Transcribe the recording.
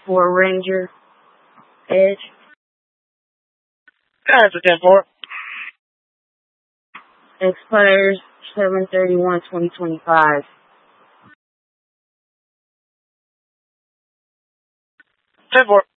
for Ranger Edge. That's a 10-4. Expires 7/31/2025. 10-4.